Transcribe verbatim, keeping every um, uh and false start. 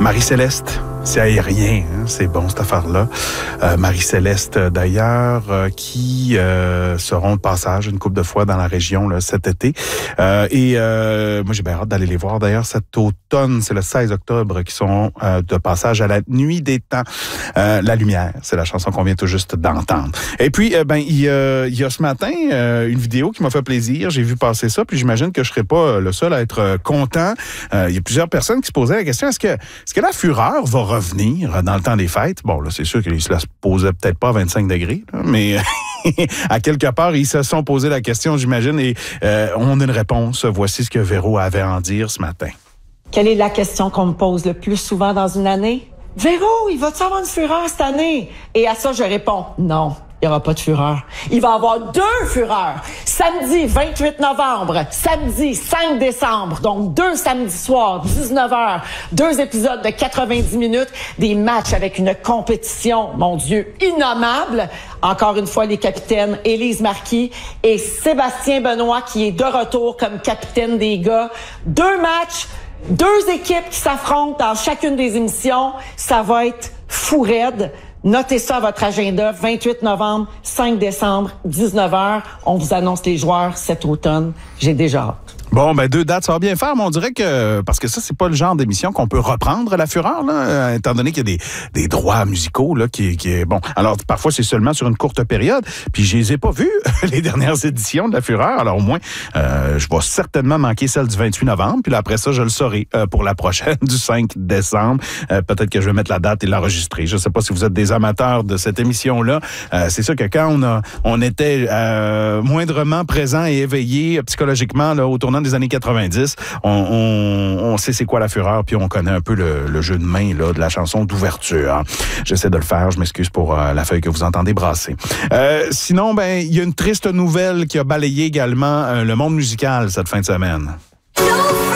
Marie-Céleste, c'est aérien, hein? C'est bon cette affaire-là. Euh, Marie-Céleste, d'ailleurs, euh, qui euh, seront de passage une couple de fois dans la région là, cet été. Euh, et euh, moi, j'ai bien hâte d'aller les voir. D'ailleurs, cet automne, c'est le seize octobre, qui sont euh, de passage à la Nuit des Temps. Euh, la Lumière, c'est la chanson qu'on vient tout juste d'entendre. Et puis, euh, ben, il, euh, il y a ce matin euh, une vidéo qui m'a fait plaisir. J'ai vu passer ça, puis j'imagine que je serai pas le seul à être euh, content. Euh, il y a plusieurs personnes qui se posaient la question, est-ce que, est-ce que la fureur va revenir dans le temps des fêtes? Bon, là, c'est sûr qu'ils se la posaient peut-être pas à vingt-cinq degrés, là, mais à quelque part, ils se sont posé la question, j'imagine, et euh, on a une réponse. Voici ce que Véro avait à en dire ce matin. Quelle est la question qu'on me pose le plus souvent dans une année? Véro, il va-tu avoir une fureur cette année? Et à ça, je réponds, non. Il n'y aura pas de fureur. Il va y avoir deux fureurs. Samedi vingt-huit novembre, samedi cinq décembre, donc deux samedis soirs, dix-neuf heures, deux épisodes de quatre-vingt-dix minutes, des matchs avec une compétition, mon Dieu, innommable. Encore une fois, les capitaines Élise Marquis et Sébastien Benoît qui est de retour comme capitaine des gars. Deux matchs, deux équipes qui s'affrontent dans chacune des émissions. Ça va être fou raide. Notez ça à votre agenda, vingt-huit novembre, cinq décembre, dix-neuf heures. On vous annonce les joueurs cet automne. J'ai déjà hâte. Bon, ben deux dates, ça va bien faire, mais on dirait que, parce que ça, c'est pas le genre d'émission qu'on peut reprendre la fureur, là, euh, étant donné qu'il y a des, des droits musicaux, là, qui, qui est bon. Alors, parfois, c'est seulement sur une courte période, puis je les ai pas vus, les dernières éditions de la fureur, alors au moins, euh, je vais certainement manquer celle du vingt-huit novembre, puis là, après ça, je le saurai euh, pour la prochaine du cinq décembre. Euh, peut-être que je vais mettre la date et l'enregistrer. Je sais pas si vous êtes des amateurs de cette émission-là. Euh, c'est sûr que quand on a, on était euh, moindrement présent et éveillé psychologiquement, là, au tournant des années quatre-vingt-dix, on, on, on sait c'est quoi la fureur, puis on connaît un peu le, le jeu de main là, de la chanson d'ouverture. J'essaie de le faire, je m'excuse pour euh, la feuille que vous entendez brasser. Euh, sinon, ben il y a une triste nouvelle qui a balayé également euh, le monde musical cette fin de semaine.